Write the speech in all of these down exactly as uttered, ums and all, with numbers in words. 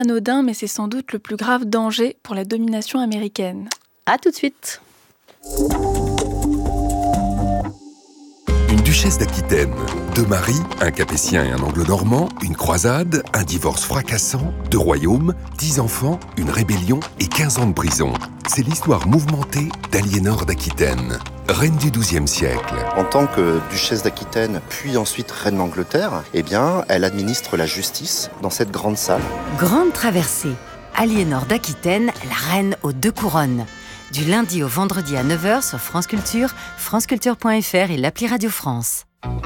Anodin, mais c'est sans doute le plus grave danger pour la domination américaine. À tout de suite. Une duchesse d'Aquitaine, deux maris, un capétien et un anglo-normand, une croisade, un divorce fracassant, deux royaumes, dix enfants, une rébellion et quinze ans de prison. C'est l'histoire mouvementée d'Aliénor d'Aquitaine, reine du douzième siècle. En tant que duchesse d'Aquitaine, puis ensuite reine d'Angleterre, eh bien, elle administre la justice dans cette grande salle. Grande traversée. Aliénor d'Aquitaine, la reine aux deux couronnes. Du lundi au vendredi à neuf heures sur France Culture, franceculture point f r et l'appli Radio France.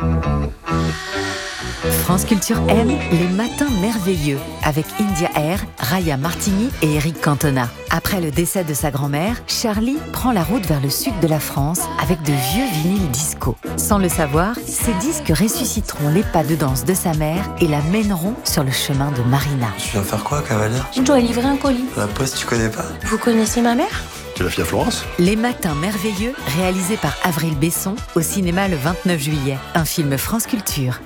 France Culture aime les matins merveilleux avec India Air, Raya Martini et Eric Cantona. Après le décès de sa grand-mère, Charlie prend la route vers le sud de la France avec de vieux vinyles disco. Sans le savoir, ces disques ressusciteront les pas de danse de sa mère et la mèneront sur le chemin de Marina. Tu viens faire quoi, cavalière? Je dois livrer un colis. La poste, tu connais pas? Vous connaissez ma mère? Tu l'as fait à Florence? Les matins merveilleux, réalisé par Avril Besson, au cinéma le vingt-neuf juillet. Un film France Culture.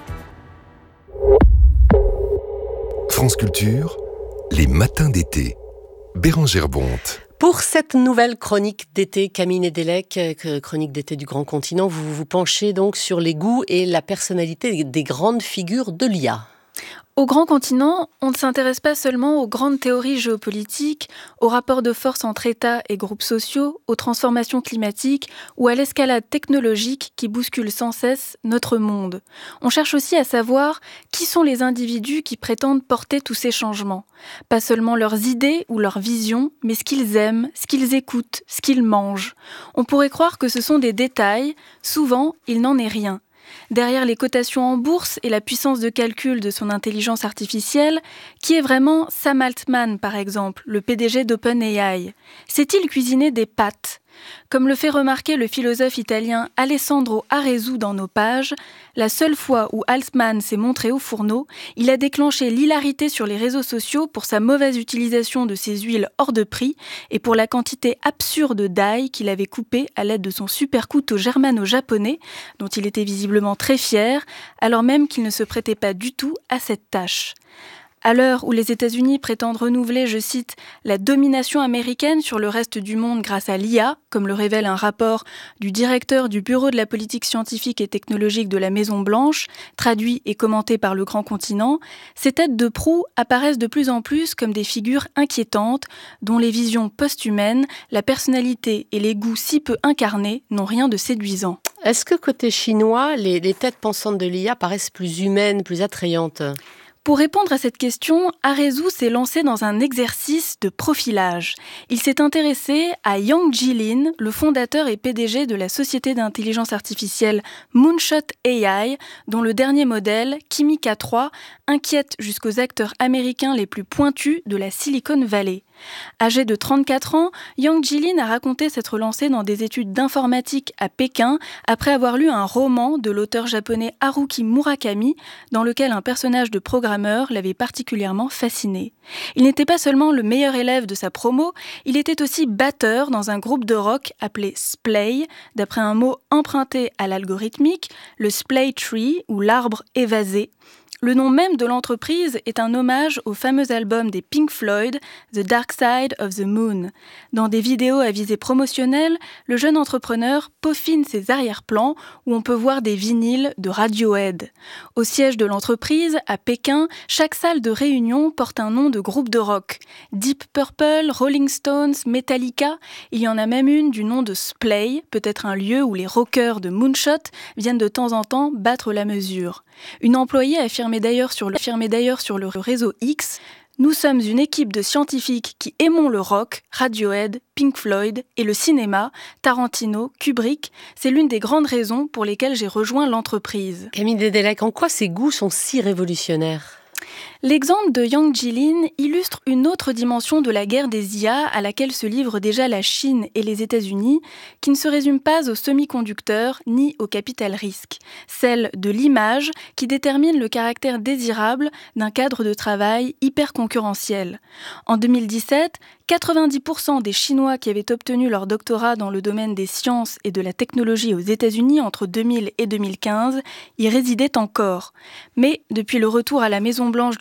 France Culture, les matins d'été. Bérengère Bonte. Pour cette nouvelle chronique d'été, Camille Nedelec, chronique d'été du Grand Continent, vous vous penchez donc sur les goûts et la personnalité des grandes figures de l'I A. Au Grand Continent, on ne s'intéresse pas seulement aux grandes théories géopolitiques, aux rapports de force entre États et groupes sociaux, aux transformations climatiques ou à l'escalade technologique qui bouscule sans cesse notre monde. On cherche aussi à savoir qui sont les individus qui prétendent porter tous ces changements. Pas seulement leurs idées ou leurs visions, mais ce qu'ils aiment, ce qu'ils écoutent, ce qu'ils mangent. On pourrait croire que ce sont des détails, souvent il n'en est rien. Derrière les cotations en bourse et la puissance de calcul de son intelligence artificielle, qui est vraiment Sam Altman, par exemple, le P D G d'OpenAI? Sait-il cuisiner des pâtes? Comme le fait remarquer le philosophe italien Alessandro Arezzo dans nos pages, la seule fois où Altman s'est montré au fourneau, il a déclenché l'hilarité sur les réseaux sociaux pour sa mauvaise utilisation de ses huiles hors de prix et pour la quantité absurde d'ail qu'il avait coupé à l'aide de son super couteau germano-japonais, dont il était visiblement très fier, alors même qu'il ne se prêtait pas du tout à cette tâche. À l'heure où les États-Unis prétendent renouveler, je cite, la domination américaine sur le reste du monde grâce à l'I A, comme le révèle un rapport du directeur du Bureau de la politique scientifique et technologique de la Maison-Blanche, traduit et commenté par le Grand Continent, ces têtes de proue apparaissent de plus en plus comme des figures inquiétantes, dont les visions post-humaines, la personnalité et les goûts si peu incarnés n'ont rien de séduisant. Est-ce que côté chinois, les, les têtes pensantes de l'I A paraissent plus humaines, plus attrayantes ? Pour répondre à cette question, Arezzo s'est lancé dans un exercice de profilage. Il s'est intéressé à Yang Jilin, le fondateur et P D G de la société d'intelligence artificielle Moonshot A I, dont le dernier modèle, Kimi K trois, inquiète jusqu'aux acteurs américains les plus pointus de la Silicon Valley. Âgé de trente-quatre ans, Yang Jilin a raconté s'être lancé dans des études d'informatique à Pékin après avoir lu un roman de l'auteur japonais Haruki Murakami dans lequel un personnage de programmeur l'avait particulièrement fasciné. Il n'était pas seulement le meilleur élève de sa promo, il était aussi batteur dans un groupe de rock appelé Splay, d'après un mot emprunté à l'algorithmique, le Splay Tree ou l'arbre évasé. Le nom même de l'entreprise est un hommage au fameux album des Pink Floyd, The Dark Side of the Moon. Dans des vidéos à visée promotionnelle, le jeune entrepreneur peaufine ses arrière-plans où on peut voir des vinyles de Radiohead. Au siège de l'entreprise, à Pékin, chaque salle de réunion porte un nom de groupe de rock. Deep Purple, Rolling Stones, Metallica, il y en a même une du nom de Splay, peut-être un lieu où les rockers de Moonshot viennent de temps en temps battre la mesure. Une employée affirme d'ailleurs sur, le, affirmait d'ailleurs sur le réseau X « Nous sommes une équipe de scientifiques qui aimons le rock, Radiohead, Pink Floyd et le cinéma, Tarantino, Kubrick. C'est l'une des grandes raisons pour lesquelles j'ai rejoint l'entreprise. » Camille Nedelec, en quoi ces goûts sont si révolutionnaires ? L'exemple de Yang Jilin illustre une autre dimension de la guerre des I A à laquelle se livrent déjà la Chine et les États-Unis, qui ne se résume pas aux semi-conducteurs ni au capital risque, celle de l'image qui détermine le caractère désirable d'un cadre de travail hyper concurrentiel. En deux mille dix-sept, quatre-vingt-dix pour cent des Chinois qui avaient obtenu leur doctorat dans le domaine des sciences et de la technologie aux États-Unis entre deux mille et deux mille quinze y résidaient encore. Mais depuis le retour à la Maison-Blanche de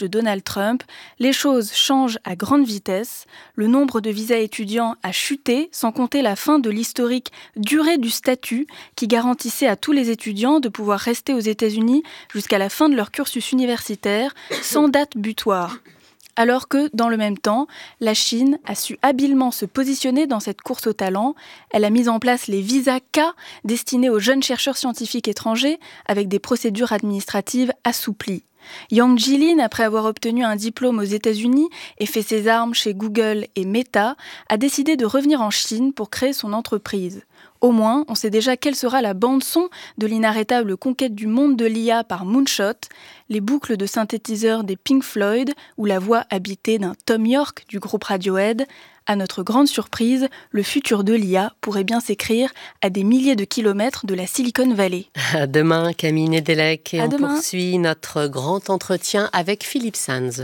de Donald Trump, les choses changent à grande vitesse. Le nombre de visas étudiants a chuté, sans compter la fin de l'historique durée du statut qui garantissait à tous les étudiants de pouvoir rester aux États-Unis jusqu'à la fin de leur cursus universitaire, sans date butoir. Alors que, dans le même temps, la Chine a su habilement se positionner dans cette course au talent. Elle a mis en place les visas K destinés aux jeunes chercheurs scientifiques étrangers avec des procédures administratives assouplies. Yang Jilin, après avoir obtenu un diplôme aux États-Unis et fait ses armes chez Google et Meta, a décidé de revenir en Chine pour créer son entreprise. Au moins, on sait déjà quelle sera la bande-son de l'inarrêtable conquête du monde de l'I A par Moonshot, les boucles de synthétiseurs des Pink Floyd ou la voix habitée d'un Tom York du groupe Radiohead. À notre grande surprise, le futur de l'I A pourrait bien s'écrire à des milliers de kilomètres de la Silicon Valley. À demain, Camille Nedelec, et à on demain. poursuit notre grand entretien avec Philippe Sands.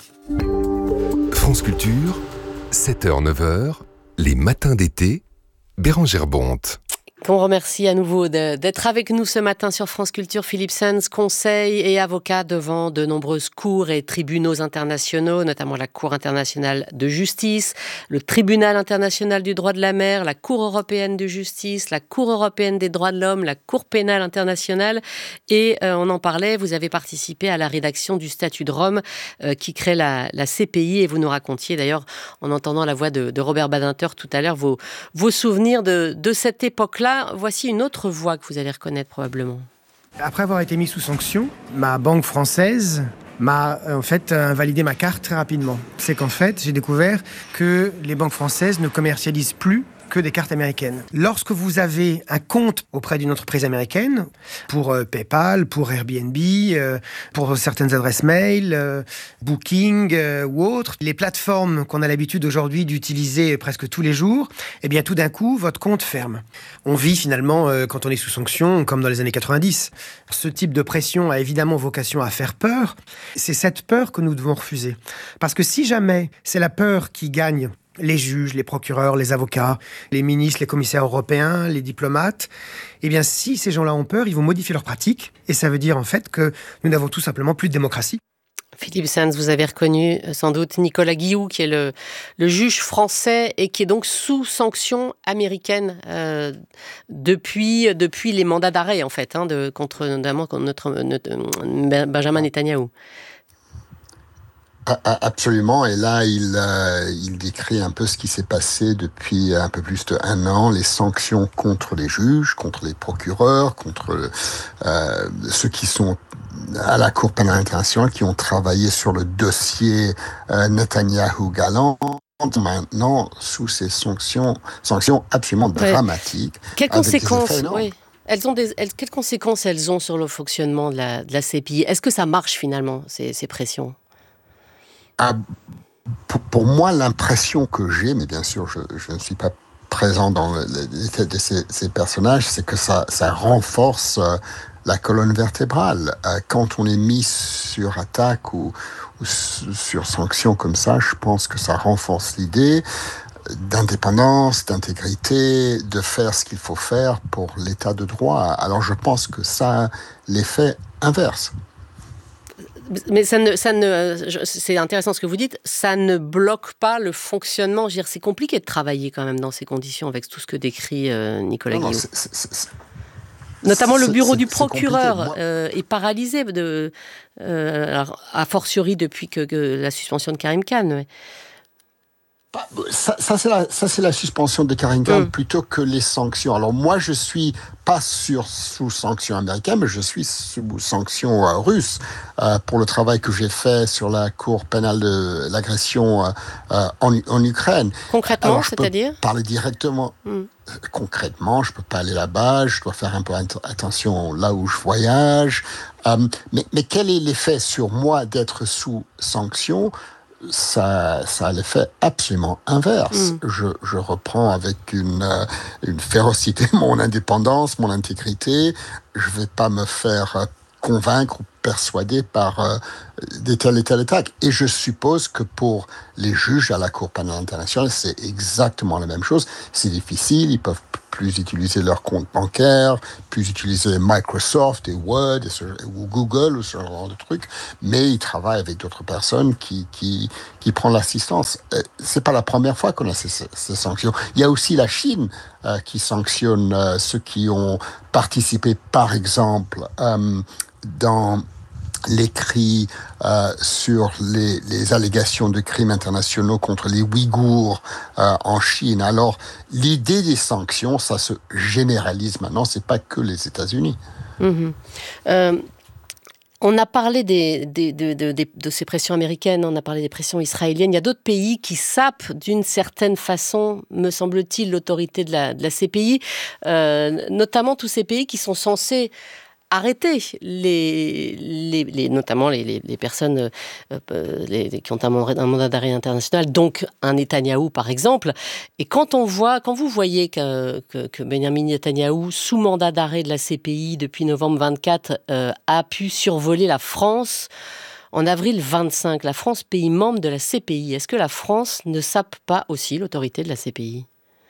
France Culture, sept heures neuf heures, les matins d'été, Bérangère Bonte. Qu'on remercie à nouveau de, d'être avec nous ce matin sur France Culture. Philippe Sands, conseil et avocat devant de nombreuses cours et tribunaux internationaux, notamment la Cour internationale de justice, le Tribunal international du droit de la mer, la Cour européenne de justice, la Cour européenne des droits de l'homme, la Cour pénale internationale. Et euh, on en parlait, vous avez participé à la rédaction du statut de Rome euh, qui crée la, la C P I. Et vous nous racontiez d'ailleurs, en entendant la voix de, de Robert Badinter tout à l'heure, vos, vos souvenirs de, de cette époque-là. Voici une autre voix que vous allez reconnaître probablement. Après avoir été mis sous sanction, ma banque française m'a en fait invalidé ma carte très rapidement. C'est qu'en fait, j'ai découvert que les banques françaises ne commercialisent plus que des cartes américaines. Lorsque vous avez un compte auprès d'une entreprise américaine, pour euh, PayPal, pour Airbnb, euh, pour certaines adresses mail, euh, Booking euh, ou autres, les plateformes qu'on a l'habitude aujourd'hui d'utiliser presque tous les jours, eh bien tout d'un coup, votre compte ferme. On vit finalement, euh, quand on est sous sanction, comme dans les années quatre-vingt-dix. Ce type de pression a évidemment vocation à faire peur. C'est cette peur que nous devons refuser. Parce que si jamais c'est la peur qui gagne les juges, les procureurs, les avocats, les ministres, les commissaires européens, les diplomates, eh bien, si ces gens-là ont peur, ils vont modifier leurs pratiques. Et ça veut dire, en fait, que nous n'avons tout simplement plus de démocratie. Philippe Sands, vous avez reconnu sans doute Nicolas Guillou, qui est le, le juge français et qui est donc sous sanction américaine euh, depuis, depuis les mandats d'arrêt, en fait, hein, de, contre notamment contre notre, notre, Benjamin Netanyahou. Absolument, et là il, euh, il décrit un peu ce qui s'est passé depuis un peu plus d'un an, les sanctions contre les juges, contre les procureurs, contre euh, ceux qui sont à la Cour pénale internationale, qui ont travaillé sur le dossier euh, Netanyahou-Galland, maintenant sous ces sanctions, sanctions absolument ouais. dramatiques. Quelles conséquences oui. Elles ont des, elles, quelles conséquences elles ont sur le fonctionnement de la, de la C P I ? Est-ce que ça marche finalement, ces, ces pressions ? Ah, pour, pour moi, l'impression que j'ai, mais bien sûr, je, je ne suis pas présent dans les têtes de ces, ces personnages, c'est que ça, ça renforce euh, la colonne vertébrale. Euh, quand on est mis sur attaque ou, ou sur sanction comme ça, je pense que ça renforce l'idée d'indépendance, d'intégrité, de faire ce qu'il faut faire pour l'état de droit. Alors je pense que ça a l'effet inverse. Mais ça ne, ça ne, c'est intéressant ce que vous dites, ça ne bloque pas le fonctionnement. Je veux dire, c'est compliqué de travailler quand même dans ces conditions avec tout ce que décrit euh, Nicolas Guillou. Notamment le bureau du procureur euh, est paralysé, de, euh, alors, a fortiori depuis que, que la suspension de Karim Khan. Ouais. Ça, ça, c'est la, ça, c'est la suspension de Karim Khan mmh. plutôt que les sanctions. Alors moi, je suis pas sur, sous sanction américaine, mais je suis sous sanction euh, russe euh, pour le travail que j'ai fait sur la Cour pénale de l'agression euh, euh, en, en Ukraine. Concrètement, Alors, je c'est-à-dire peux parler directement. Mmh. Concrètement, je peux pas aller là-bas, je dois faire un peu attention là où je voyage. Euh, mais, mais quel est l'effet sur moi d'être sous sanction ? Ça, ça a l'effet absolument inverse. Mmh. Je, je reprends avec une, euh, une férocité mon indépendance, mon intégrité. Je vais pas me faire convaincre ou persuadés par euh, des telles et telles attaques. Et je suppose que pour les juges à la Cour pénale internationale, c'est exactement la même chose. C'est difficile, ils peuvent plus utiliser leur compte bancaire, plus utiliser Microsoft et Word et ce, ou Google ou ce genre de trucs, mais ils travaillent avec d'autres personnes qui, qui, qui prennent l'assistance. C'est pas la première fois qu'on a ces, ces sanctions. Il y a aussi la Chine euh, qui sanctionne euh, ceux qui ont participé, par exemple, euh, dans l'écrit euh, sur les, les allégations de crimes internationaux contre les Ouïghours euh, en Chine. Alors, l'idée des sanctions, ça se généralise maintenant, c'est pas que les États-Unis. Mmh. Euh, on a parlé des, des, de, de, de, de ces pressions américaines, on a parlé des pressions israéliennes. Il y a d'autres pays qui sapent d'une certaine façon, me semble-t-il, l'autorité de la, de la C P I, euh, notamment tous ces pays qui sont censés arrêter les, les, les, notamment les, les, les personnes euh, les, les, qui ont un mandat, un mandat d'arrêt international, donc un Netanyahou par exemple. Et quand on voit, quand vous voyez que, que, que Benjamin Netanyahou, sous mandat d'arrêt de la C P I depuis novembre vingt-quatre, euh, a pu survoler la France en avril vingt-cinq, la France, pays membre de la C P I, est-ce que la France ne sape pas aussi l'autorité de la C P I ?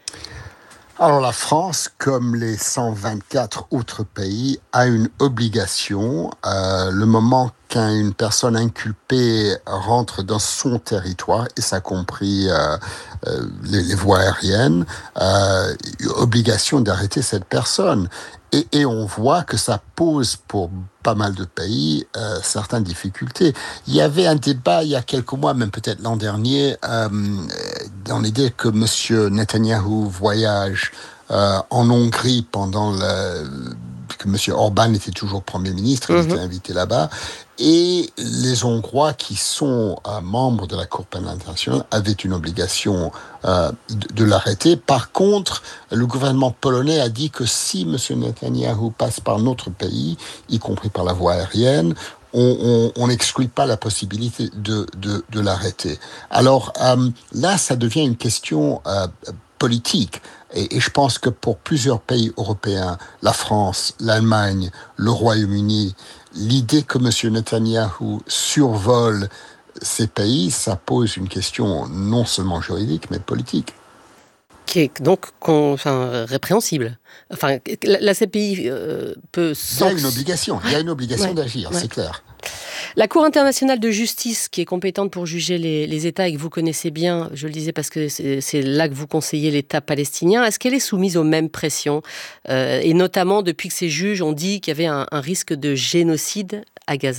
Alors la France, comme les cent vingt-quatre autres pays, a une obligation, euh, le moment qu'une personne inculpée rentre dans son territoire, et ça compris euh, euh, les, les voies aériennes, euh, obligation d'arrêter cette personne. Et, et on voit que ça pose pour pas mal de pays euh, certaines difficultés. Il y avait un débat il y a quelques mois, même peut-être l'an dernier, euh, dans l'idée que M. Netanyahou voyage euh, en Hongrie pendant le, que M. Orban était toujours Premier ministre, il mmh. était invité là-bas. Et les Hongrois qui sont euh, membres de la Cour pénale internationale avaient une obligation euh, de, de l'arrêter. Par contre, le gouvernement polonais a dit que si M. Netanyahou passe par notre pays, y compris par la voie aérienne, on n'exclut pas la possibilité de, de, de l'arrêter. Alors euh, là, ça devient une question euh, politique. Et, et je pense que pour plusieurs pays européens, la France, l'Allemagne, le Royaume-Uni, l'idée que M. Netanyahou survole ces pays, ça pose une question non seulement juridique, mais politique. Qui est donc enfin, répréhensible. Enfin, la, la C P I euh, peut... Il y a une obligation, il y a une obligation ouais, d'agir, ouais. C'est clair. La Cour internationale de justice, qui est compétente pour juger les, les États et que vous connaissez bien, je le disais parce que c'est, c'est là que vous conseillez l'État palestinien, est-ce qu'elle est soumise aux mêmes pressions euh, et notamment depuis que ces juges ont dit qu'il y avait un, un risque de génocide à Gaza ?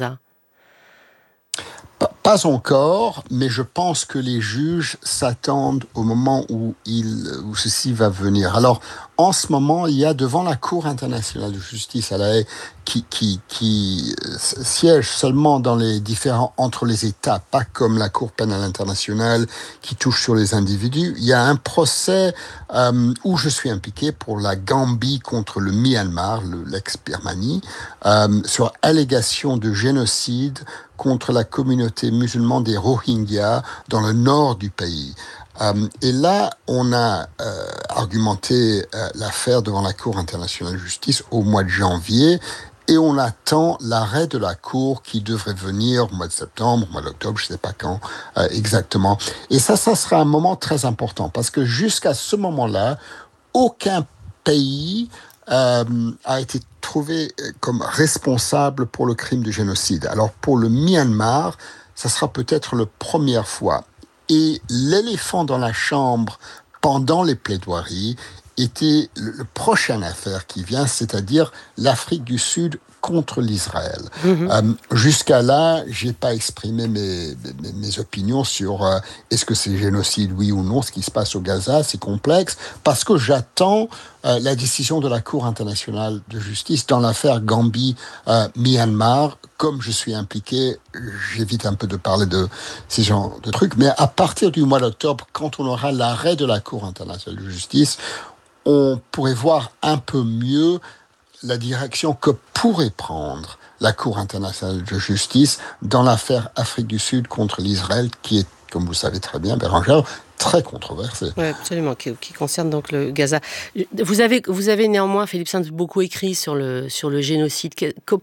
Pas encore, mais je pense que les juges s'attendent au moment où, il, où ceci va venir. Alors, en ce moment, il y a devant la Cour internationale de justice à La Haye, qui, qui, qui siège seulement dans les différents entre les États, pas comme la Cour pénale internationale qui touche sur les individus. Il y a un procès euh, où je suis impliqué pour la Gambie contre le Myanmar, le, l'ex-Birmanie, euh, sur allégation de génocide contre la communauté musulmane des Rohingyas dans le nord du pays. Euh, et là, on a euh, argumenté euh, l'affaire devant la Cour internationale de justice au mois de janvier, et on attend l'arrêt de la Cour qui devrait venir au mois de septembre, au mois d'octobre, je ne sais pas quand euh, exactement. Et ça, ça sera un moment très important, parce que jusqu'à ce moment-là, aucun pays euh, a été trouvé comme responsable pour le crime de génocide. Alors pour le Myanmar, ça sera peut-être la première fois. Et l'éléphant dans la chambre pendant les plaidoiries était le prochaine affaire qui vient, c'est-à-dire l'Afrique du Sud contre l'Israël. Mmh. Euh, jusqu'à là, j'ai pas exprimé mes, mes, mes opinions sur euh, est-ce que c'est génocide, oui ou non, ce qui se passe au Gaza, c'est complexe, parce que j'attends euh, la décision de la Cour internationale de justice dans l'affaire Gambie-Myanmar. Euh, Comme je suis impliqué, j'évite un peu de parler de ces genres de trucs, mais à partir du mois d'octobre, quand on aura l'arrêt de la Cour internationale de justice, on pourrait voir un peu mieux la direction que pourrait prendre la Cour internationale de justice dans l'affaire Afrique du Sud contre l'Israël, qui est, comme vous savez très bien, Bérangère, très controversée. Oui, absolument, qui, qui concerne donc le Gaza. Vous avez, vous avez néanmoins, Philippe Sands, beaucoup écrit sur le, sur le génocide. Que,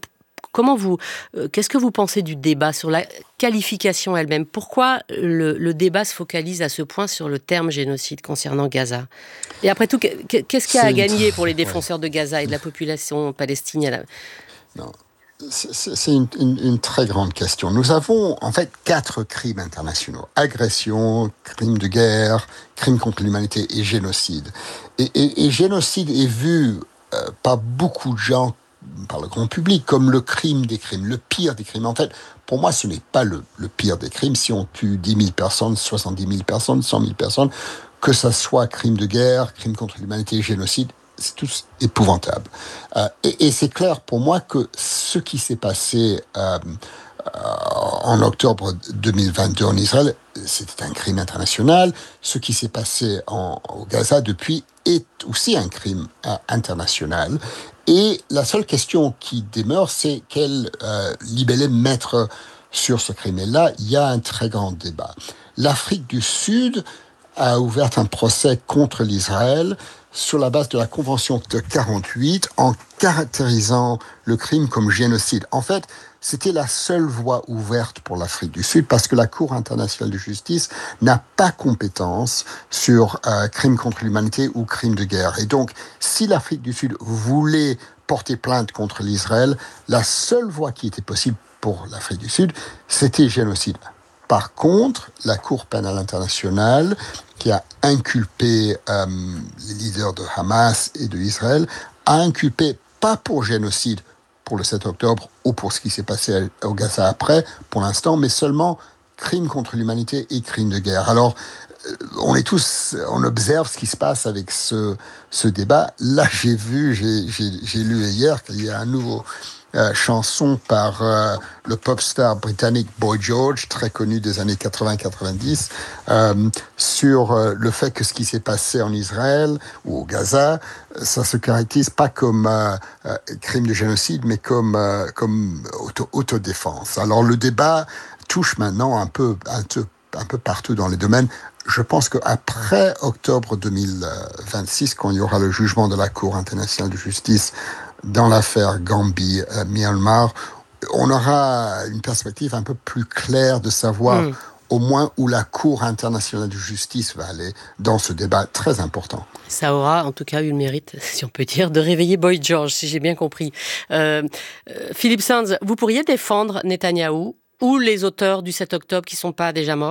comment vous, euh, qu'est-ce que vous pensez du débat sur la qualification elle-même? Pourquoi le, le débat se focalise à ce point sur le terme génocide concernant Gaza? Et après tout, qu'est-ce qu'il y a à gagner pour les défenseurs ouais. de Gaza et de la population palestinienne? Non. C'est une, une, une très grande question. Nous avons en fait quatre crimes internationaux. Agression, crime de guerre, crime contre l'humanité et génocide. Et, et, et génocide est vu euh, par beaucoup de gens, par le grand public, comme le crime des crimes, le pire des crimes. En fait, pour moi, ce n'est pas le, le pire des crimes. Si on tue dix mille personnes, soixante-dix mille personnes, cent mille personnes, que ça soit crime de guerre, crime contre l'humanité, génocide, c'est tout épouvantable. Euh, et, et c'est clair pour moi que ce qui s'est passé euh, euh, en octobre deux mille vingt-deux en Israël, c'était un crime international. Ce qui s'est passé en, au Gaza depuis est aussi un crime euh, international. Et la seule question qui demeure, c'est quel euh, libellé mettre sur ce crime. Et là, il y a un très grand débat. L'Afrique du Sud a ouvert un procès contre l'Israël sur la base de la Convention de quarante-huit, en caractérisant le crime comme génocide. En fait, c'était la seule voie ouverte pour l'Afrique du Sud, parce que la Cour internationale de justice n'a pas compétence sur euh, crime contre l'humanité ou crime de guerre. Et donc, si l'Afrique du Sud voulait porter plainte contre l'Israël, la seule voie qui était possible pour l'Afrique du Sud, c'était génocide. Par contre, la Cour pénale internationale, qui a inculpé euh, les leaders de Hamas et de Israël, a inculpé pas pour génocide pour le sept octobre ou pour ce qui s'est passé au Gaza après, pour l'instant, mais seulement crime contre l'humanité et crime de guerre. Alors, on est tous, on observe ce qui se passe avec ce, ce débat. Là, j'ai vu, j'ai, j'ai, j'ai lu hier qu'il y a un nouveau Euh, chanson par euh, le pop star britannique Boy George, très connu des années quatre-vingts quatre-vingt-dix, euh, sur euh, le fait que ce qui s'est passé en Israël ou au Gaza, ça se caractérise pas comme euh, euh, crime de génocide, mais comme, euh, comme auto, autodéfense. Alors le débat touche maintenant un peu, un peu, un peu partout dans les domaines. Je pense qu'après octobre deux mille vingt-six, quand il y aura le jugement de la Cour internationale de justice dans l'affaire Gambie-Myanmar, on aura une perspective un peu plus claire de savoir mmh. au moins où la Cour internationale de justice va aller dans ce débat très important. Ça aura en tout cas eu le mérite, si on peut dire, de réveiller Boy George, si j'ai bien compris. Euh, euh, Philippe Sands, vous pourriez défendre Netanyahou ou les auteurs du sept octobre qui ne sont pas déjà morts ?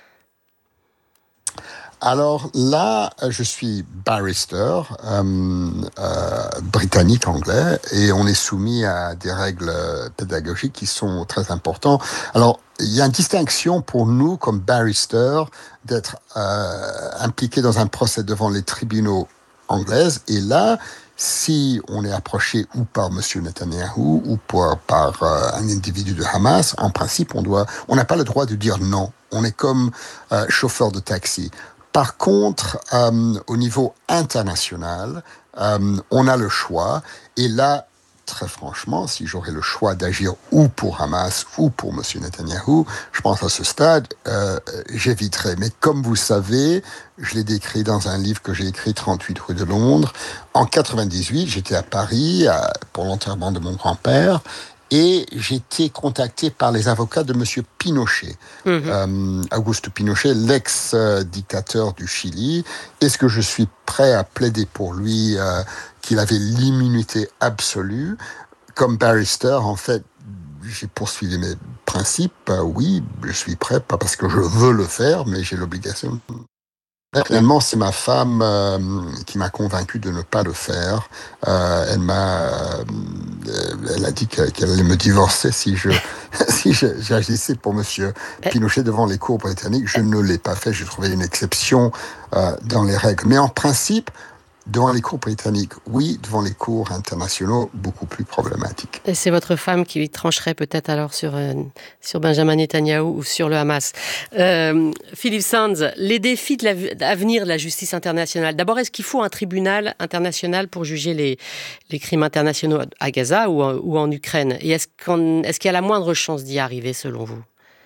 Alors là, je suis barrister, euh, euh, britannique, anglais, et on est soumis à des règles pédagogiques qui sont très importantes. Alors, il y a une distinction pour nous, comme barrister, d'être euh, impliqué dans un procès devant les tribunaux anglaises, et là, si on est approché ou par M. Netanyahou ou par, par euh, un individu de Hamas, en principe, on doit, on n'a pas le droit de dire non. On est comme euh, chauffeur de taxi. Par contre, euh, au niveau international, euh, on a le choix. Et là, très franchement, si j'aurais le choix d'agir ou pour Hamas ou pour M. Netanyahou, je pense à ce stade, euh, j'éviterais. Mais comme vous savez, je l'ai décrit dans un livre que j'ai écrit, trente-huit rue de Londres. En quatre-vingt-dix-huit, j'étais à Paris à, pour l'enterrement de mon grand-père. Et j'ai été contacté par les avocats de M. Pinochet, mmh. euh, Augusto Pinochet, l'ex-dictateur du Chili. Est-ce que je suis prêt à plaider pour lui euh, qu'il avait l'immunité absolue? Comme barrister, en fait, j'ai poursuivi mes principes. Euh, oui, je suis prêt, pas parce que je veux le faire, mais j'ai l'obligation. Finalement, c'est ma femme euh, qui m'a convaincu de ne pas le faire. Euh, elle m'a, euh, elle a dit qu'elle, qu'elle allait me divorcer si je, si je, j'agissais pour Monsieur Pinochet devant les cours britanniques. Je ne l'ai pas fait. J'ai trouvé une exception euh, dans les règles. Mais en principe, devant les cours britanniques, oui. Devant les cours internationaux, beaucoup plus problématique. Et c'est votre femme qui trancherait peut-être alors sur, euh, sur Benjamin Netanyahou ou sur le Hamas. Euh, Philippe Sands, les défis de l'avenir de la justice internationale. D'abord, est-ce qu'il faut un tribunal international pour juger les, les crimes internationaux à Gaza ou en, ou en Ukraine? Et est-ce, qu'on, est-ce qu'il y a la moindre chance d'y arriver, selon vous?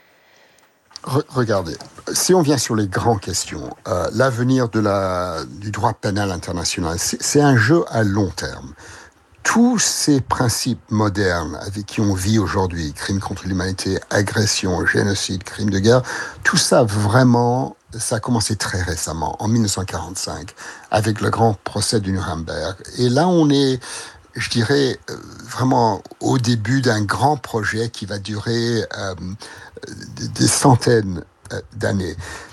Re- regardez, si on vient sur les grandes questions, euh, l'avenir de la, du droit pénal international, c'est, c'est un jeu à long terme. tous ces principes modernes avec qui on vit aujourd'hui, crimes contre l'humanité, agression, génocide, crimes de guerre, tout ça vraiment, ça a commencé très récemment, en dix-neuf cent quarante-cinq, avec le grand procès de Nuremberg. Et là, on est, je dirais, vraiment au début d'un grand projet qui va durer euh, des centaines d'années.